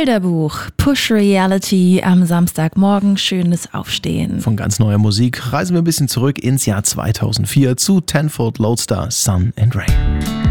Bilderbuch, Push Reality am Samstagmorgen, schönes Aufstehen. Von ganz neuer Musik reisen wir ein bisschen zurück ins Jahr 2004 zu Tenfold Lodestar Sun and Rain.